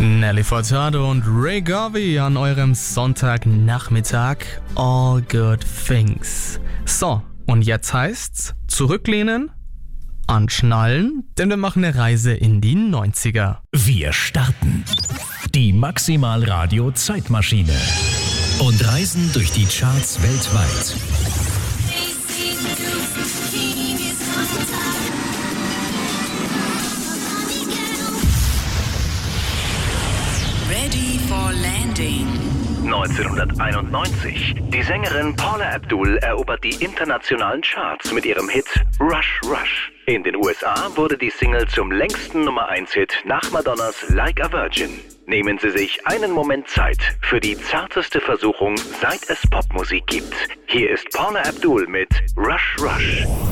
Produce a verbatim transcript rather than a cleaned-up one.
Nelly Furtado und Ray Garvey an eurem Sonntagnachmittag. All good things. So, und jetzt heißt's zurücklehnen, anschnallen, denn wir machen eine Reise in die neunziger. Wir starten die Maximal Radio Zeitmaschine und reisen durch die Charts weltweit. Ready for landing. neunzehnhunderteinundneunzig. Die Sängerin Paula Abdul erobert die internationalen Charts mit ihrem Hit Rush Rush. In den U S A wurde die Single zum längsten Nummer eins Hit nach Madonnas Like a Virgin. Nehmen Sie sich einen Moment Zeit für die zarteste Versuchung, seit es Popmusik gibt. Hier ist Paula Abdul mit Rush Rush.